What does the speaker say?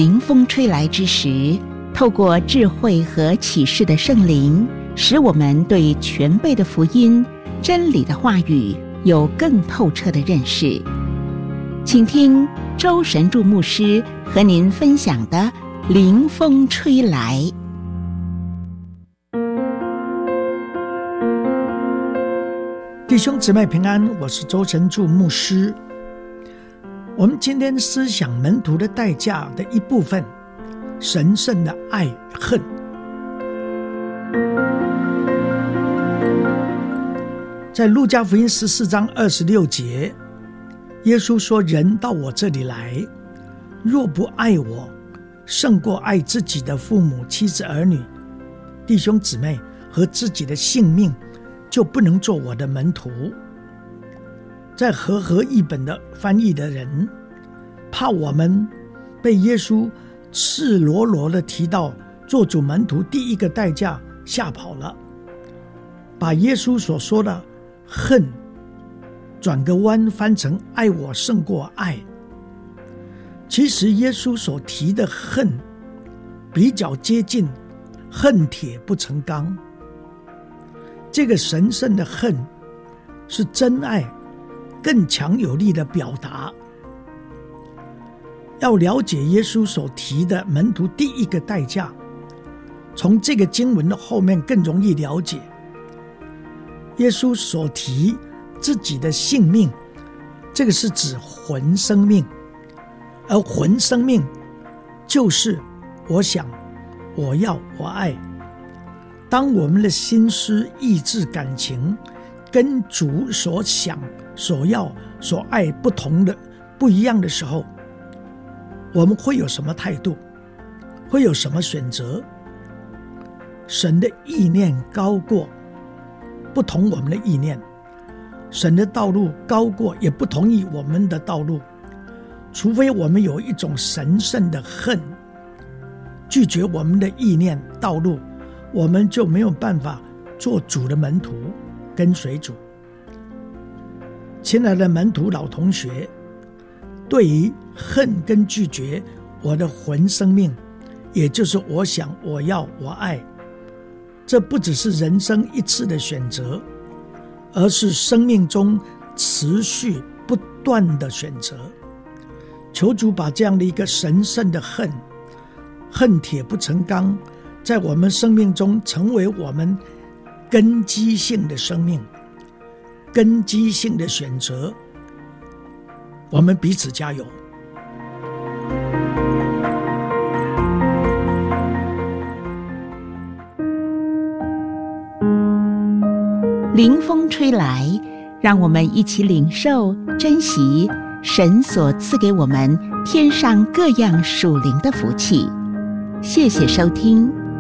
迎风吹来之时，透过智慧和启示的圣灵，使我们对全备的福音、真理的话语有更透彻的认识。请听周神助牧师和您分享的灵风吹来。 弟兄姊妹平安，我是周神助牧师。我们今天思想门徒的代价的一部分，神圣的爱恨。在路加福音14章26节，耶稣说，人到我这里来，若不爱我，胜过爱自己的父母、妻子、儿女、弟兄姊妹和自己的性命，就不能做我的门徒。在和合译本的翻译的人，怕我们被耶稣赤裸裸的提到做主门徒第一个代价吓跑了，把耶稣所说的恨转个弯翻成爱我胜过爱。其实耶稣所提的恨比较接近恨铁不成钢。这个神圣的恨是真爱更强有力的表达。要了解耶稣所提的门徒第一个代价，从这个经文的后面更容易了解。耶稣所提自己的性命，这个是指魂生命，而魂生命就是我想、我要、我爱。当我们的心思、意志、感情跟主所想、所要、所爱不一样的时候，我们会有什么态度？会有什么选择？神的意念高过不同我们的意念，神的道路高过也不同意我们的道路。除非我们有一种神圣的恨，拒绝我们的意念道路，我们就没有办法做主的门徒，跟随主。亲爱的门徒老同学，对于恨跟拒绝我的魂生命，也就是我想、我要、我爱，这不只是人生一次的选择，而是生命中持续不断的选择。求主把这样的一个神圣的恨铁不成钢，在我们生命中成为我们根基性的生命，根基性的选择。我们彼此加油。 凌风吹来，让我们一起领受、珍惜神所赐给我们天上各样属灵的福气。谢谢收听。